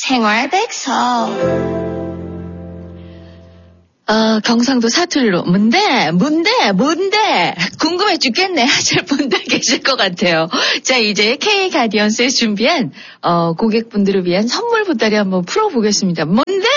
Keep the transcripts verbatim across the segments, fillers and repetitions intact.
생활백서. 어, 경상도 사투리로 뭔데 뭔데 뭔데 궁금해 죽겠네 하실 분들 계실 것 같아요. 자, 이제 K 가디언스에 준비한 어, 고객분들을 위한 선물 보따리 한번 풀어보겠습니다. 뭔데?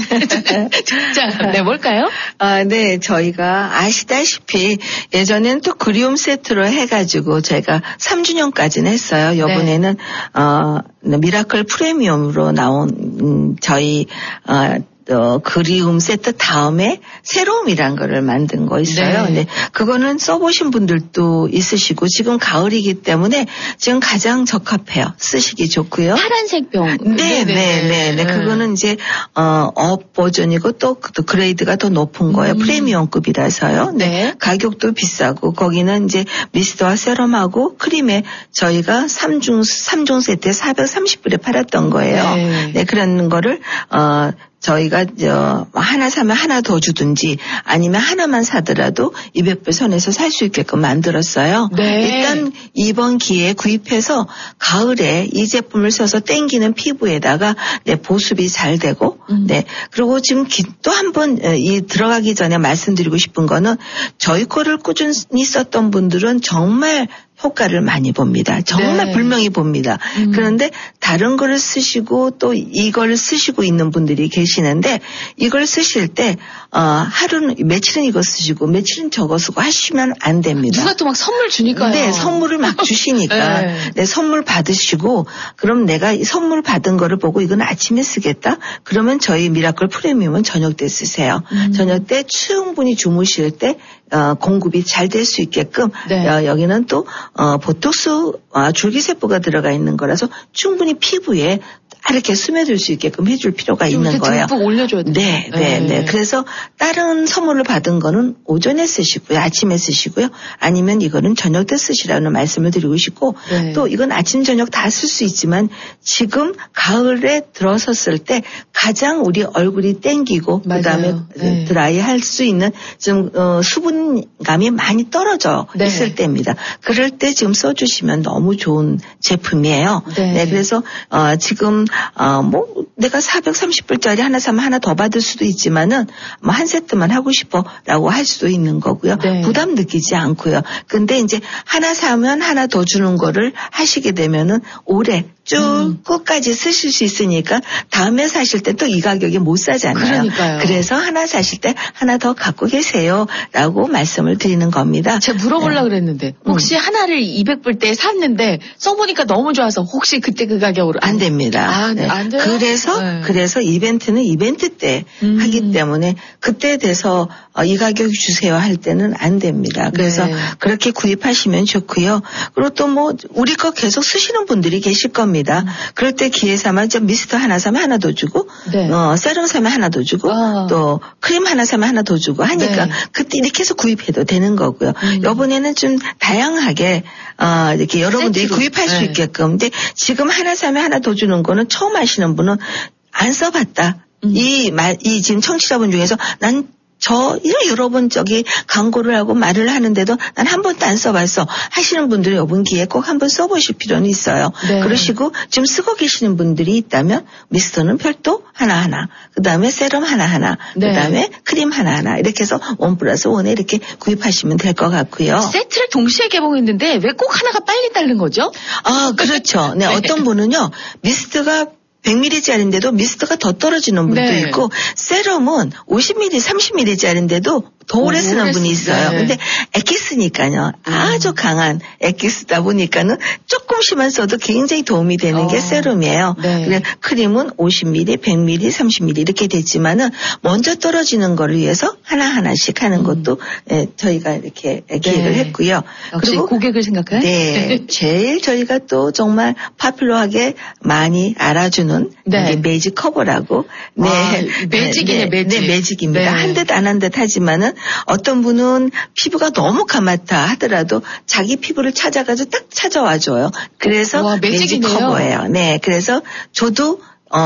자, 네, 뭘까요? 아, 네, 저희가 아시다시피 예전에는 또 그리움 세트로 해가지고 저희가 삼 주년까지는 했어요. 이번에는 네. 어, 미라클 프리미엄으로 나온 음, 저희 어, 어, 그리움 세트 다음에 새로움이란 거를 만든 거 있어요. 네. 네. 그거는 써보신 분들도 있으시고 지금 가을이기 때문에 지금 가장 적합해요. 쓰시기 좋고요. 파란색 병. 네네네. 네, 네, 네. 그거는 이제 어, 업 버전이고 또, 또 그레이드가 더 높은 거예요. 음. 프리미엄급이라서요. 네. 네. 가격도 비싸고 거기는 이제 미스트와 세럼하고 크림에 저희가 삼 중 삼 종 세트에 사백삼십 불에 팔았던 거예요. 네. 네. 그런 거를 어. 저희가 저 하나 사면 하나 더 주든지 아니면 하나만 사더라도 이백 불 선에서 살 수 있게끔 만들었어요. 네. 일단 이번 기회에 구입해서 가을에 이 제품을 써서 땡기는 피부에다가 네, 보습이 잘 되고 음. 네. 그리고 지금 또 한 번 이 들어가기 전에 말씀드리고 싶은 거는 저희 거를 꾸준히 썼던 분들은 정말 효과를 많이 봅니다. 정말 네. 분명히 봅니다. 음. 그런데 다른 거를 쓰시고 또 이걸 쓰시고 있는 분들이 계시는데 이걸 쓰실 때 어, 하루는 며칠은 이거 쓰시고 며칠은 저거 쓰고 하시면 안 됩니다. 누가 또 막 선물 주니까요. 네, 선물을 막 주시니까 네. 네, 선물 받으시고 그럼 내가 이 선물 받은 거를 보고 이건 아침에 쓰겠다. 그러면 저희 미라클 프리미엄은 저녁 때 쓰세요. 음. 저녁 때 충분히 주무실 때 어, 공급이 잘 될 수 있게끔 네. 어, 여기는 또 어, 보톡스 어, 줄기세포가 들어가 있는 거라서 충분히 피부에 이렇게 스며들 수 있게끔 해줄 필요가 있는 거예요. 듬뿍 올려줘야 돼요. 네, 네, 네, 네. 그래서 다른 선물을 받은 거는 오전에 쓰시고요, 아침에 쓰시고요, 아니면 이거는 저녁 때 쓰시라는 말씀을 드리고 싶고 네. 또 이건 아침 저녁 다 쓸 수 있지만 지금 가을에 들어섰을 때 가장 우리 얼굴이 땡기고 맞아요. 그다음에 네. 드라이 할 수 있는 좀 어, 수분감이 많이 떨어져 네. 있을 때입니다. 그럴 때 지금 써주시면 너무 좋은 제품이에요. 네, 네 그래서 어, 지금 어, 뭐, 내가 사백삼십 불짜리 하나 사면 하나 더 받을 수도 있지만은, 뭐, 한 세트만 하고 싶어 라고 할 수도 있는 거고요. 네. 부담 느끼지 않고요. 근데 이제 하나 사면 하나 더 주는 거를 하시게 되면은 오래 쭉 음. 끝까지 쓰실 수 있으니까 다음에 사실 때 또 이 가격에 못 사잖아요. 그러니까요. 그래서 하나 사실 때 하나 더 갖고 계세요 라고 말씀을 드리는 겁니다. 제가 물어보려고 네. 그랬는데 혹시 음. 하나를 이백 불대에 샀는데 써보니까 너무 좋아서 혹시 그때 그 가격으로 안 됩니다. 아, 네. 안 돼요? 그래서 네. 그래서 이벤트는 이벤트 때 음. 하기 때문에 그때 돼서 이 가격 주세요 할 때는 안 됩니다. 그래서 네. 그렇게 구입하시면 좋고요. 그리고 또 뭐 우리 거 계속 쓰시는 분들이 계실 겁니다. 음. 그럴 때 기회 삼아 미스터 하나 사면 하나 더 주고 네. 어, 세럼 사면 하나 더 주고 아. 또 크림 하나 사면 하나 더 주고 하니까 네. 그때 이렇게 해서 구입해도 되는 거고요. 음. 이번에는 좀 다양하게 어, 이렇게 여러분들이 세트로. 구입할 네. 수 있게끔. 근데 지금 하나 사면 하나 더 주는 거는 처음 하시는 분은 안 써봤다. 음. 이 말, 이 지금 청취자분 중에서 난 저 여러 번 저기 광고를 하고 말을 하는데도 난 한 번도 안 써봤어 하시는 분들은 이번 기회에 꼭 한번 써보실 필요는 있어요. 네. 그러시고 지금 쓰고 계시는 분들이 있다면 미스터는 별도 하나하나 그다음에 세럼 하나하나 네. 그다음에 크림 하나하나 이렇게 해서 원 플러스 원에 이렇게 구입하시면 될 것 같고요. 세트를 동시에 개봉했는데 왜 꼭 하나가 빨리 따른 거죠? 아 그렇죠. 네, 네. 어떤 분은요 미스트가 백 밀리리터짜리인데도 미스트가 더 떨어지는 분도 네. 있고 세럼은 오십 밀리리터, 삼십 밀리리터짜리인데도 더 오래 쓰는 분이 있어요. 네. 근데 엑기스니까요. 음. 아주 강한 엑기스다 보니까는 조금씩만 써도 굉장히 도움이 되는 어. 게 세럼이에요. 네. 그래 크림은 오십 밀리리터, 백 밀리리터, 삼십 밀리리터 이렇게 되지만은 먼저 떨어지는 거를 위해서 하나하나씩 하는 것도 음. 예, 저희가 이렇게 기획을 네. 했고요. 역시 그리고 고객을 생각해? 네. 제일 저희가 또 정말 파퓰러하게 많이 알아주는 네. 매직 커버라고. 네. 아, 매직이네, 네. 매직. 네, 매직입니다. 네. 한 듯 안 한 듯 하지만은 어떤 분은 피부가 너무 까맣다 하더라도 자기 피부를 찾아가지고 딱 찾아와 줘요. 그래서 와, 매직 커버예요. 네. 그래서 저도 어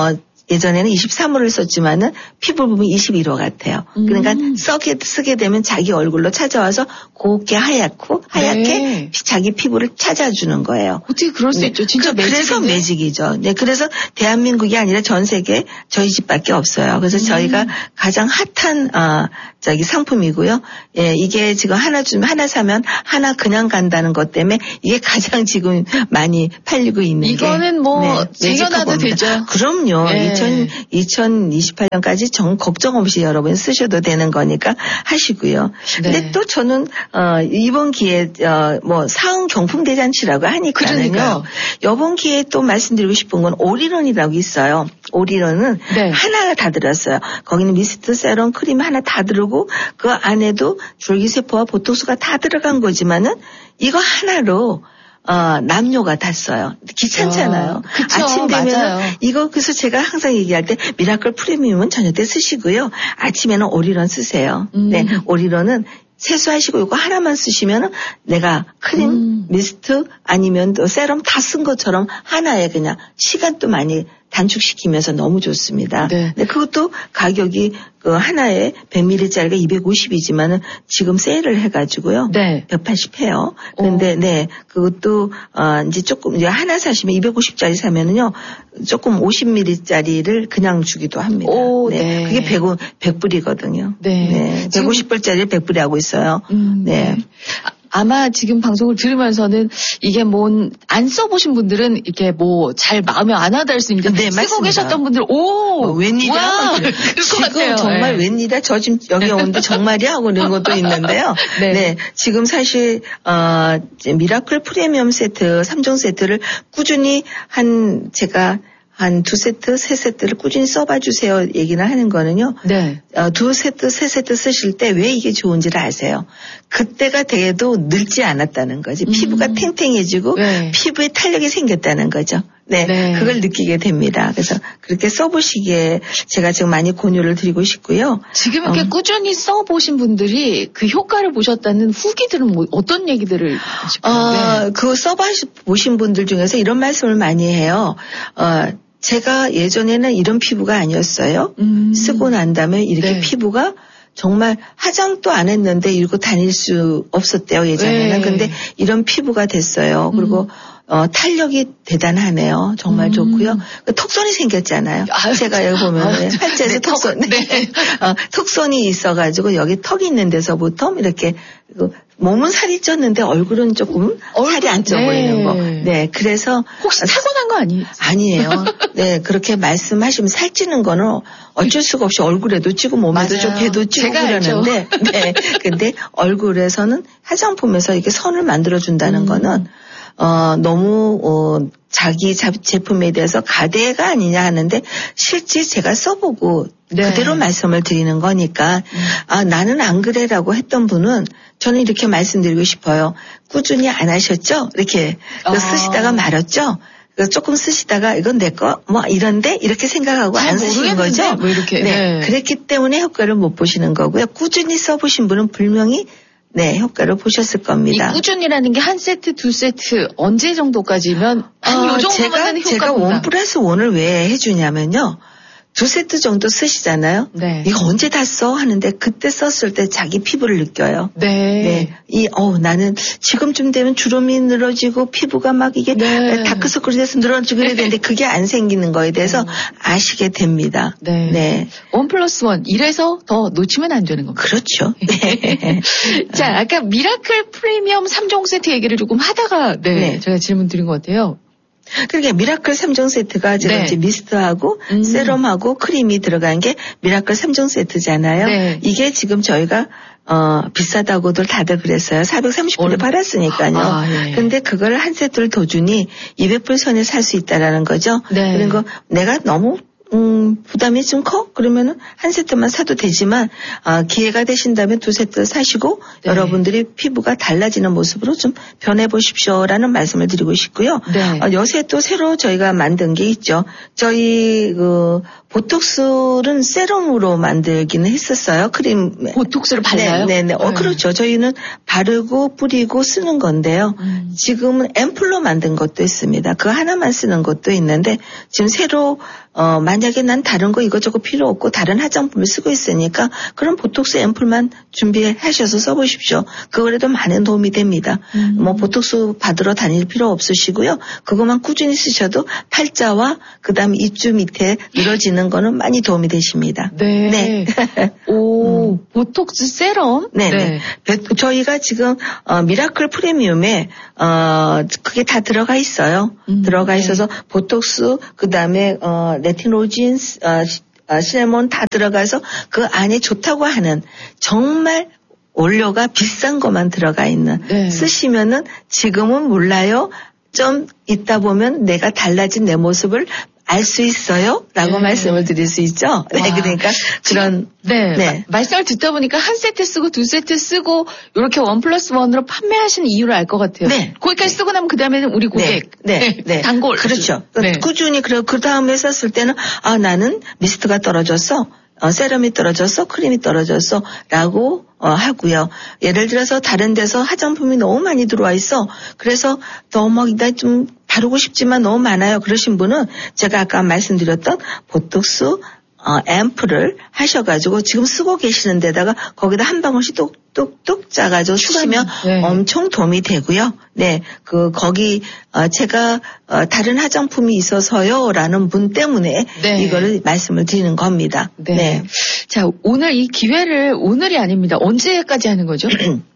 예전에는 이십삼 호를 썼지만은 피부 부분 이십일 호 같아요. 그러니까 음. 쓰게, 쓰게 되면 자기 얼굴로 찾아와서 곱게 하얗고 하얗게 네. 자기 피부를 찾아주는 거예요. 어떻게 그럴 수 네. 있죠? 진짜 그, 매직인데? 그래서 매직이죠. 네, 그래서 대한민국이 아니라 전 세계 저희 집밖에 없어요. 그래서 음. 저희가 가장 핫한 어, 저기 상품이고요. 예, 이게 지금 하나 좀 하나 사면 하나 그냥 간다는 것 때문에 이게 가장 지금 많이 팔리고 있는 이거는 게, 뭐 네, 쟁여놔도 매직커버입니다. 되죠. 그럼요. 네. 이천이십팔 년까지 정 걱정 없이 여러분 쓰셔도 되는 거니까 하시고요. 네. 근데 또 저는 어, 이번 기회에 어, 뭐 사은 경품 대잔치라고 하니까는요. 그러니까요. 이번 기회에 또 말씀드리고 싶은 건 올인원이라고 있어요. 올인원은 네. 하나가 다 들었어요. 거기는 미스트, 세럼, 크림 하나 다 들어오고 그 안에도 줄기세포와 보톡스가 다 들어간 거지만은 이거 하나로 어, 남녀가 다 써요. 귀찮잖아요. 아, 그쵸, 아침 되면 맞아요. 이거 그래서 제가 항상 얘기할 때 미라클 프리미엄은 저녁 때 쓰시고요. 아침에는 올인원 쓰세요. 음. 네, 올인원은 세수하시고 이거 하나만 쓰시면은 내가 크림, 음. 미스트 아니면 또 세럼 다 쓴 것처럼 하나에 그냥 시간도 많이 단축시키면서 너무 좋습니다. 네. 근데 그것도 가격이 그 하나에 백 밀리리터짜리가 이백오십이지만은 지금 세일을 해가지고요. 네. 백팔십 해요. 근데 오. 네 그것도 어 이제 조금 이제 하나 사시면 이백오십짜리 사면은요 조금 오십 밀리리터짜리를 그냥 주기도 합니다. 오, 네. 네. 그게 백 불이거든요. 네. 지금- 백오십 불짜리 백 불에 하고 있어요. 음, 네. 아, 아마 지금 방송을 들으면서는 이게 뭔 안 써보신 분들은 이게 뭐 잘 마음에 안 와닿을 수 있는데 네, 쓰고 맞습니다. 계셨던 분들 오 어, 웬일이야? 와, 그럴 그럴 것 지금 같아요. 정말 네. 웬일이야? 저 지금 여기 오는데 정말이야? 하고 이런 것도 있는데요. 네. 네. 지금 사실, 어, 이제 미라클 프리미엄 세트, 삼 종 세트를 꾸준히 한, 제가 한 두 세트, 세 세트를 꾸준히 써봐 주세요. 얘기를 하는 거는요. 네. 어, 두 세트, 세 세트 쓰실 때 왜 이게 좋은지를 아세요. 그때가 돼도 늙지 않았다는 거지. 음. 피부가 탱탱해지고 네. 피부에 탄력이 생겼다는 거죠. 네, 네. 그걸 느끼게 됩니다. 그래서 그렇게 써보시기에 제가 지금 많이 권유를 드리고 싶고요. 지금 이렇게 어. 꾸준히 써보신 분들이 그 효과를 보셨다는 후기들은 뭐 어떤 얘기들을 하실까요? 어, 네. 그 써보신 분들 중에서 이런 말씀을 많이 해요. 어, 제가 예전에는 이런 피부가 아니었어요. 음. 쓰고 난 다음에 이렇게 네. 피부가 정말 화장도 안 했는데 이러고 다닐 수 없었대요, 예전에는. 네. 근데 이런 피부가 됐어요. 그리고 음. 어, 탄력이 대단하네요. 정말 음. 좋고요. 그 턱선이 생겼잖아요. 아유, 제가 여기 보면 아, 팔자에서 네, 턱, 턱선, 네. 어, 턱선이 있어가지고 여기 턱이 있는 데서부터 이렇게 그 몸은 살이 쪘는데 얼굴은 조금 얼굴, 살이 안 쪄 네. 보이는 거. 네, 그래서 혹시 타고난 거 아니에요? 아니에요. 네, 그렇게 말씀하시면 살찌는 거는 어쩔 수가 없이 얼굴에도 찌고 몸에도 맞아요. 좀 배도 찌고 제가 알죠. 그러는데, 네, 근데 얼굴에서는 화장품에서 이렇게 선을 만들어 준다는 음. 거는 어, 너무 어, 자기 자, 제품에 대해서 가대가 아니냐 하는데 실제 제가 써보고 네. 그대로 말씀을 드리는 거니까 음. 아 나는 안 그래라고 했던 분은 저는 이렇게 말씀드리고 싶어요. 꾸준히 안 하셨죠? 이렇게 아. 쓰시다가 말았죠? 조금 쓰시다가 이건 내 거 뭐 이런데 이렇게 생각하고 잘 안 쓰시는 모르겠는데? 거죠? 뭐 이렇게. 네. 네. 그랬기 때문에 효과를 못 보시는 거고요. 꾸준히 써보신 분은 분명히 네 효과를 보셨을 겁니다. 이 꾸준이라는 게 한 세트, 두 세트 언제 정도까지면 한 요 어, 정도면 제가, 효과가 제가 원 플러스 원을 왜 해주냐면요. 두 세트 정도 쓰시잖아요. 네. 이거 언제 다 써? 하는데 그때 썼을 때 자기 피부를 느껴요. 네. 네. 이, 어 나는 지금쯤 되면 주름이 늘어지고 피부가 막 이게 네. 다크서클이 돼서 늘어지고 그래야 되는데 그게 안 생기는 거에 대해서 아시게 됩니다. 네. 네. 원 플러스 원. 이래서 더 놓치면 안 되는 겁니다. 그렇죠. 네. 자, 아까 미라클 프리미엄 삼 종 세트 얘기를 조금 하다가 네, 네. 제가 질문 드린 것 같아요. 그러니까 미라클 삼 종 세트가 지금 네. 이제 미스트하고 음. 세럼하고 크림이 들어간 게 미라클 삼 종 세트잖아요. 네. 이게 지금 저희가 어 비싸다고들 다들 그랬어요. 사백삼십 불에 얼- 팔았으니까요. 아, 예. 근데 그걸 한 세트를 더 주니 이백 불 선에 살 수 있다라는 거죠. 네. 그리고 내가 너무 음, 부담이 좀 커? 그러면은 한 세트만 사도 되지만, 아, 기회가 되신다면 두 세트 사시고, 네. 여러분들이 피부가 달라지는 모습으로 좀 변해보십시오라는 말씀을 드리고 싶고요. 네. 어, 요새 또 새로 저희가 만든 게 있죠. 저희, 그, 보톡스는 세럼으로 만들기는 했었어요. 크림. 보톡스를 발라요? 네네. 네. 어, 그렇죠. 저희는 바르고 뿌리고 쓰는 건데요. 음. 지금은 앰플로 만든 것도 있습니다. 그거 하나만 쓰는 것도 있는데 지금 새로 어, 만약에 난 다른 거 이것저것 필요 없고 다른 화장품을 쓰고 있으니까 그럼 보톡스 앰플만 준비하셔서 써보십시오. 그거라도 많은 도움이 됩니다. 음. 뭐 보톡스 받으러 다닐 필요 없으시고요. 그것만 꾸준히 쓰셔도 팔자와 그다음 입주 밑에 늘어지는 거는 많이 도움이 되십니다. 네. 네. 오, 음. 보톡스 세럼? 네네. 네. 저희가 지금 어, 미라클 프리미엄에 어, 그게 다 들어가 있어요. 음. 들어가 있어서 네. 보톡스 그다음에 어, 레티노진, 어, 어, 시네몬 다 들어가서 그 안에 좋다고 하는 정말 원료가 비싼 것만 들어가 있는 네. 쓰시면은 지금은 몰라요. 좀 있다 보면 내가 달라진 내 모습을 알 수 있어요? 라고 네. 말씀을 드릴 수 있죠. 네, 와. 그러니까 그런. 네. 네. 마, 말씀을 듣다 보니까 한 세트 쓰고 두 세트 쓰고 이렇게 원 플러스 원으로 판매하시는 이유를 알 것 같아요. 네. 거기까지 네. 쓰고 나면 그 다음에는 우리 고객. 네. 네. 네. 단골. 그렇죠. 네. 꾸준히, 그래, 그 다음에 썼을 때는 아, 나는 미스트가 떨어졌어. 어, 세럼이 떨어졌어, 크림이 떨어졌어, 라고, 어, 하고요. 예를 들어서 다른 데서 화장품이 너무 많이 들어와 있어. 그래서 너무, 나 좀 바르고 싶지만 너무 많아요. 그러신 분은 제가 아까 말씀드렸던 보톡스, 어, 앰플을 하셔가지고 지금 쓰고 계시는 데다가 거기다 한 방울씩 뚝뚝뚝 짜가지고 쓰시면 네. 엄청 도움이 되고요. 네, 그 거기 어, 제가 어, 다른 화장품이 있어서요라는 분 때문에 네. 이거를 말씀을 드리는 겁니다. 네. 네. 자, 오늘 이 기회를 오늘이 아닙니다. 언제까지 하는 거죠?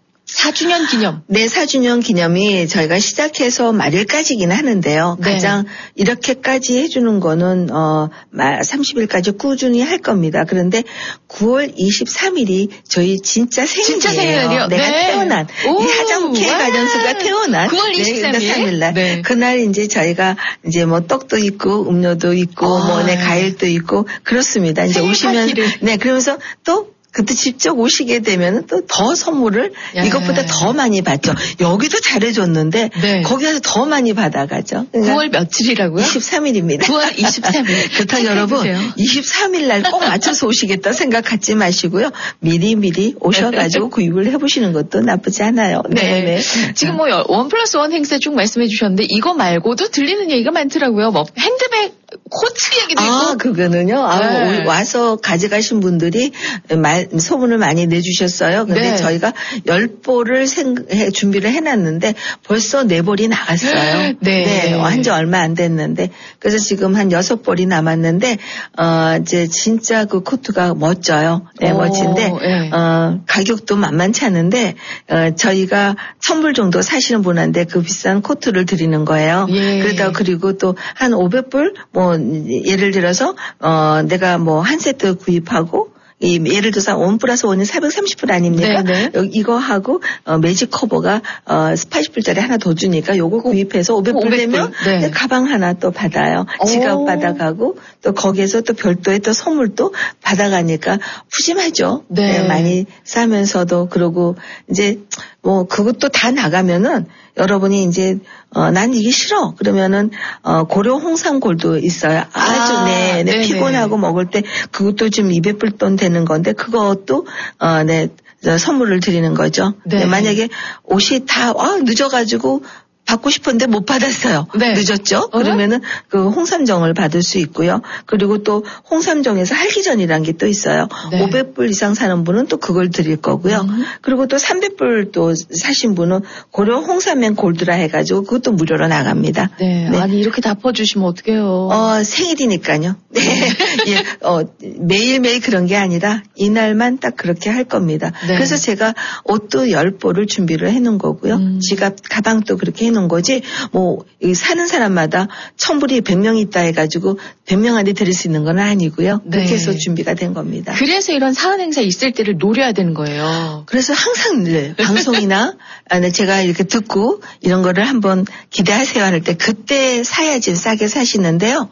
사 주년 기념. 네, 사 주년 기념이 저희가 시작해서 말일까지긴 하는데요. 네. 가장 이렇게까지 해주는 거는 어 삼십 일까지 꾸준히 할 겁니다. 그런데 구월 이십삼일이 저희 진짜 생일이에요. 진짜 생일이요? 내가 네. 태어난 이 하정 K 가전스가 태어난 구월 이십삼일 날. 네. 그날 이제 저희가 이제 뭐 떡도 있고 음료도 있고 아. 뭐 네, 과일도 있고 그렇습니다. 이제 오시면 파티를. 네, 그러면서 또 그때 직접 오시게 되면 또 더 선물을 야. 이것보다 더 많이 받죠. 여기도 잘해줬는데 네. 거기 가서 더 많이 받아가죠. 그러니까 구월 며칠이라고요? 이십삼일입니다. 구월 이십삼일. 그렇다고 여러분 이십삼일 날 꼭 맞춰서 오시겠다 생각 갖지 마시고요. 미리미리 오셔가지고 구입을 해보시는 것도 나쁘지 않아요. 네. 네. 지금 뭐 원 플러스 원 행사 쭉 말씀해 주셨는데 이거 말고도 들리는 얘기가 많더라고요. 뭐 핸드백 코트 얘기도 있고. 아, 그거는요. 아, 네. 와서 가져가신 분들이 말, 소문을 많이 내주셨어요. 근데 네. 저희가 열 볼을 생해, 준비를 해놨는데 벌써 네 볼이 나갔어요. 네. 네. 한지 얼마 안 됐는데. 그래서 지금 한 여섯 볼이 남았는데, 어, 이제 진짜 그 코트가 멋져요. 네, 오, 멋진데, 네. 어, 가격도 만만치 않은데, 어, 저희가 천불 정도 사시는 분한테 그 비싼 코트를 드리는 거예요. 예. 그러다 그리고 또 한 오백 불, 뭐, 예를 들어서, 어, 내가 뭐 한 세트 구입하고, 이 예를 들어서 원 플러스 원이 사백삼십 불 아닙니까? 네네. 여기 이거 하고 어, 매직 커버가 어, 팔십 불짜리 하나 더 주니까 요거 구입해서 오백 불 되면 네. 가방 하나 또 받아요. 지갑 오. 받아가고 또 거기에서 또 별도의 또 선물도 받아가니까 푸짐하죠. 네. 네, 많이 사면서도 그러고 이제 뭐 그것도 다 나가면은 여러분이 이제 어, 난 이게 싫어. 그러면은 어, 고려 홍삼골도 있어요. 아주 아, 네, 네 피곤하고 먹을 때 그것도 좀 이백 불 돈 되는 건데 그것도 어, 네 선물을 드리는 거죠. 네. 네, 만약에 옷이 다 아, 늦어가지고 받고 싶은데 못 받았어요. 네. 늦었죠? 어? 그러면은 그 홍삼정을 받을 수 있고요. 그리고 또 홍삼정에서 할기전이라는 게 또 있어요. 네. 오백 불 이상 사는 분은 또 그걸 드릴 거고요. 음. 그리고 또 삼백 불 또 사신 분은 고려 홍삼엔 골드라 해가지고 그것도 무료로 나갑니다. 네. 네. 아니 이렇게 다 퍼주시면 어떡해요. 어, 생일이니까요. 네. 예, 어, 매일매일 그런 게 아니라 이날만 딱 그렇게 할 겁니다. 네. 그래서 제가 옷도 열 볼을 준비를 해놓은 거고요. 음. 지갑, 가방도 그렇게 해놓은 거지, 뭐, 사는 사람마다 천불이 백 명 있다 해가지고 백 명한테 드릴 수 있는 건 아니고요. 그렇게 네. 해서 준비가 된 겁니다. 그래서 이런 사은 행사 있을 때를 노려야 되는 거예요. 그래서 항상 늘 방송이나 제가 이렇게 듣고 이런 거를 한번 기대하세요 할 때 그때 사야지 싸게 사시는데요.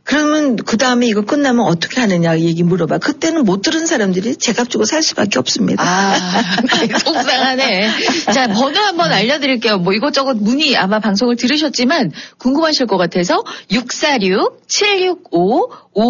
그러면 그 다음에 이거 끝나면 어떻게 하느냐 얘기 물어봐. 그때는 못 들은 사람들이 제값 주고 살 수밖에 없습니다. 아, 속상하네. 자, 번호 한번 알려드릴게요. 뭐 이것저것 문의 아마 방송을 들으셨지만 궁금하실 것 같아서 육사육 칠육오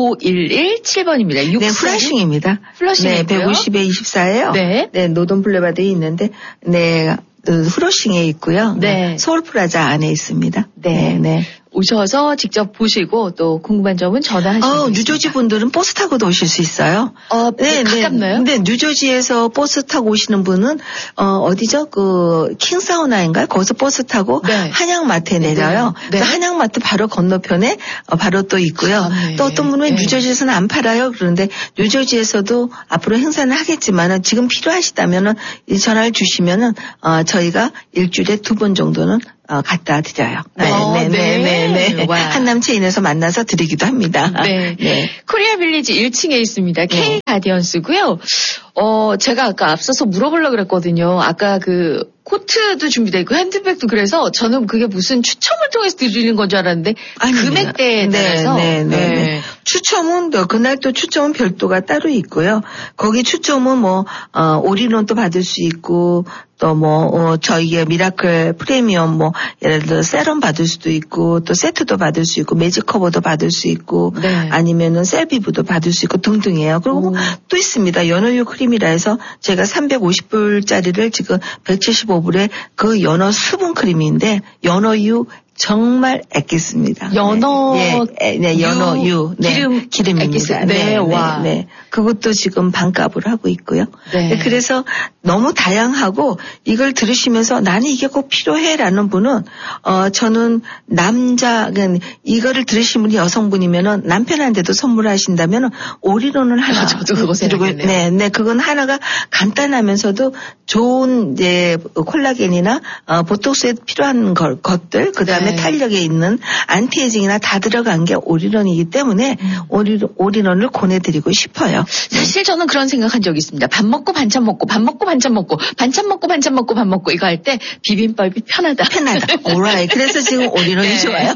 오일일칠 번입니다. 네, 플러싱입니다. 플러싱이고요. 네, 백오십에 이십사예요. 네. 네, 노돈 블레바드에 있는데, 네, 플러싱에 있고요. 네. 서울프라자 안에 있습니다. 네. 네, 네. 오셔서 직접 보시고 또 궁금한 점은 전화하시면 어, 되겠습니다. 뉴저지 분들은 버스 타고도 오실 수 있어요. 어, 네, 가깝나요? 네, 뉴저지에서 버스 타고 오시는 분은 어, 어디죠? 그 킹사우나인가요? 거기서 버스 타고 네. 한양마트에 내려요. 네. 네. 한양마트 바로 건너편에 어, 바로 또 있고요. 아, 네. 또 어떤 분은 네. 뉴저지에서는 안 팔아요. 그런데 뉴저지에서도 앞으로 행사는 하겠지만은 지금 필요하시다면은 이 전화를 주시면은 어, 저희가 일주일에 두 번 정도는 어, 갖다 드려요. 네, 어, 네, 네, 네, 네. 네. 와. 한남 체인에서 만나서 드리기도 합니다. 네. 네. 코리아 빌리지 일 층에 있습니다. K 가디언스고요. 어, 제가 아까 앞서서 물어보려고 그랬거든요. 아까 그 코트도 준비되어 있고 핸드백도 그래서 저는 그게 무슨 추첨을 통해서 드리는 건 줄 알았는데 아닙니다. 금액대에 네, 따라서 네, 네, 네. 네. 추첨은 또 그날 또 추첨은 별도가 따로 있고요. 거기 추첨은 뭐 어, 올인원 또 받을 수 있고 또 뭐 어, 저희의 미라클 프리미엄 뭐 예를 들어 세럼 받을 수도 있고 또 세트도 받을 수 있고 매직 커버도 받을 수 있고 네. 아니면은 셀비브도 받을 수 있고 등등이에요. 그리고 오. 또 있습니다. 연어유 크림이라 해서 제가 삼백오십 불짜리를 지금 백칠십오 불에 그 연어 수분 크림인데 연어유 정말 아끼습니다. 연어 네, 예, 네, 유, 연어유, 네, 기름 기름입니다. 액기스. 네, 와. 네, 네. 그것도 지금 반값으로 하고 있고요. 네. 네, 그래서 너무 다양하고 이걸 들으시면서 나는 이게 꼭 필요해라는 분은 어 저는 남자 이거를 들으신 분이 여성분이면은 남편한테도 선물하신다면은 올인원을 하나 아, 저도 그거 생각했네요. 네, 네, 그건 하나가 간단하면서도 좋은 이제 콜라겐이나 어, 보톡스에 필요한 걸, 것들 그다음에 네. 탄력에 있는 안티에이징이나 다 들어간 게 올인원이기 때문에 음. 올인, 올인원을 권해드리고 싶어요. 사실 저는 그런 생각한 적이 있습니다. 밥 먹고 반찬 먹고 밥 먹고 반찬 먹고 반찬 먹고 반찬 먹고 밥 먹고 이거 할 때 비빔밥이 편하다. 편하다. alright. 그래서 지금 올인원이 네. 좋아요.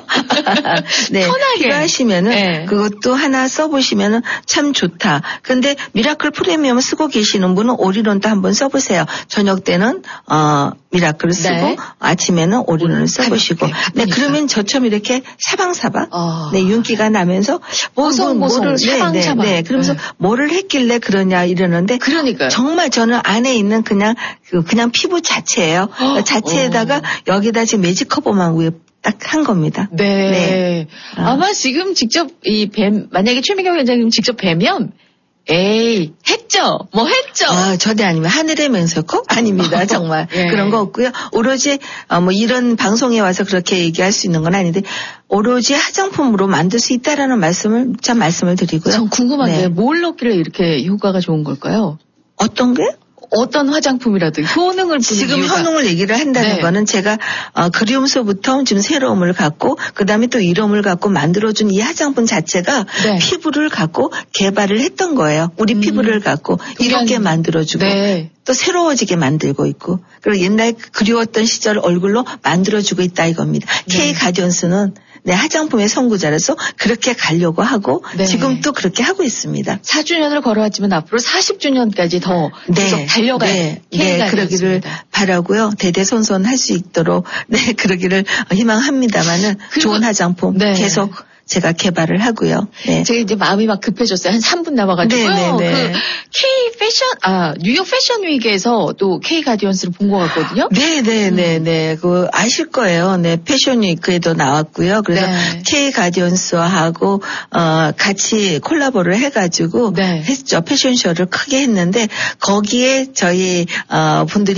네. 편하게. 필요하시면은 네. 그것도 하나 써보시면은 참 좋다. 근데 미라클 프리미엄 쓰고 계시는 분은 올인원도 한번 써보세요. 저녁 때는 어 미라클을 쓰고 네. 아침에는 올인원을 써보시고. 가볍게, 네. 바쁘니까. 그러면 저처럼 이렇게 사방사방 어. 네 윤기가 나면서 뭐, 보송보송, 뭐를 네, 네, 사방사방. 네. 그러면서 네. 뭐를 했길래 그러냐 이러는데 그러니까요. 정말 저는 안에 있는 그냥 그 그냥 피부 자체예요. 어. 자체에다가 여기다 지금 매직 커버만 위에 딱 한 겁니다. 네. 네. 아마 지금 직접 이 뱀, 만약에 최민경 위원장님 직접 뵈면 에이, 했죠? 뭐 했죠? 아, 절대 아니면 하늘의 맹세코? 아닙니다. 정말. 예. 그런 거 없고요. 오로지 어, 뭐 이런 방송에 와서 그렇게 얘기할 수 있는 건 아닌데 오로지 화장품으로 만들 수 있다라는 말씀을 참 말씀을 드리고요. 전 궁금한데 네. 뭘 넣길래 이렇게 효과가 좋은 걸까요? 어떤 게? 어떤 화장품이라도 효능을 부는 지금 이유가. 효능을 얘기를 한다는 네. 거는 제가 어, 그리움서부터 지금 새로움을 갖고 그다음에 또 이름을 갖고 만들어준 이 화장품 자체가 네. 피부를 갖고 개발을 했던 거예요. 우리 음. 피부를 갖고 이렇게 만들어주고 네. 또 새로워지게 만들고 있고 그리고 옛날 그리웠던 시절 얼굴로 만들어주고 있다 이겁니다. 네. K 가디언스는 네, 화장품의 선구자로서 그렇게 가려고 하고 네. 지금 또 그렇게 하고 있습니다. 사 주년을 걸어왔지만 앞으로 사십 주년까지 더 계속 네, 달려갈 네, K가 네, 그러기를 되었습니다. 바라고요. 대대손손 할 수 있도록 네, 그러기를 희망합니다만은 그리고- 좋은 화장품 네. 계속 제가 개발을 하고요. 네. 제가 이제 마음이 막 급해졌어요. 한 삼 분 남아가지고요. 네, 네, 네. 그 K 패션, 아, 뉴욕 패션 위크에서 또 K 가디언스를 본 것 같거든요. 네, 네, 네, 네. 그 아실 거예요. 네, 패션 위크에도 나왔고요. 그래서 네. K 가디언스하고 어 같이 콜라보를 해가지고 네. 했죠. 패션쇼를 크게 했는데 거기에 저희 어 분들이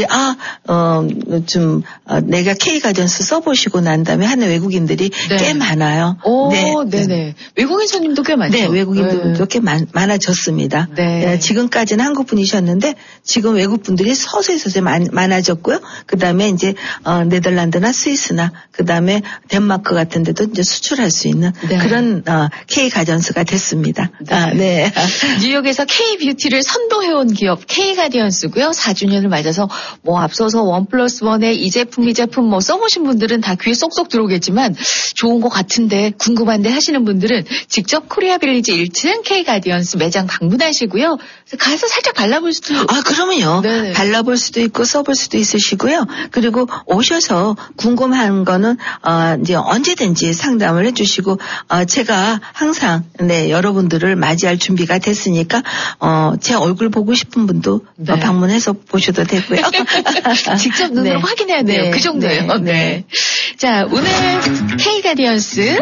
아어좀 어, 내가 K 가디언스 써보시고 난 다음에 하는 외국인들이 네. 꽤 많아요. 오, 네. 네네. 외국인 손님도 꽤 많죠. 네, 외국인들도 네. 꽤 많, 많아졌습니다. 네. 예, 지금까지는 한국 분이셨는데 지금 외국 분들이 서서히 서서히 많, 많아졌고요. 그 다음에 이제 어, 네덜란드나 스위스나 그 다음에 덴마크 같은 데도 이제 수출할 수 있는 네. 그런 어, K 가디언스가 됐습니다. 네. 아, 네. 뉴욕에서 K 뷰티를 선도해온 기업 K 가디언스고요. 사 주년을 맞아서 뭐 앞서서 원 플러스 원의 이 제품 이 제품 뭐 써보신 분들은 다 귀에 쏙쏙 들어오겠지만 좋은 것 같은데 궁금한데 싶은데 하시는 분들은 직접 코리아 빌리지 일 층 K 가디언스 매장 방문하시고요. 가서 살짝 발라볼 수도. 아, 그러면요. 네. 발라볼 수도 있고 써볼 수도 있으시고요. 그리고 오셔서 궁금한 거는 어, 이제 언제든지 상담을 해주시고 어, 제가 항상 네 여러분들을 맞이할 준비가 됐으니까 어, 제 얼굴 보고 싶은 분도 네. 어, 방문해서 보셔도 되고요. 직접 눈으로 네. 확인해야 돼요. 네. 그 정도예요. 네. 네. 네. 자, 오늘 K 가디언스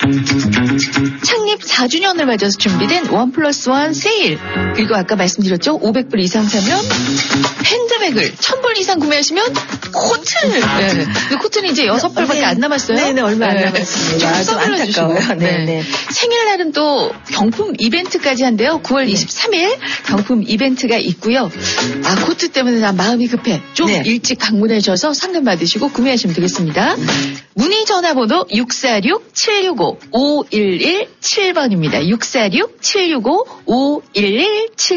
창립 사 주년을 맞아서 준비된 원 플러스 원 세일. 그리고 아까 말씀드렸죠. 오백 불 이상 사면 핸드백을 천 불 이상 구매하시면 코트를. 네. 그 코트는 이제 여섯 벌밖에 네. 안 남았어요. 네네, 얼마 안 네. 남았습니다. 좀 좀 안타까워요. 네. 네, 네. 생일날은 또 경품 이벤트까지 한대요. 구월 네. 이십삼일 경품 이벤트가 있고요. 아, 코트 때문에 나 마음이 급해. 좀 네. 일찍 방문해 주셔서 상담 받으시고 구매하시면 되겠습니다. 문의 전화번호 육사육 칠육오 오일일칠 번입니다. 육사육 칠육오 오일일칠